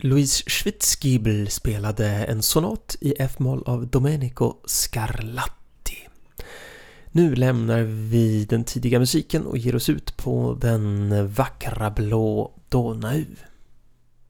Louise Schwitzgiebel spelade en sonat i F-moll av Domenico Scarlatti. Nu lämnar vi den tidiga musiken och ger oss ut på den vackra blå Donau.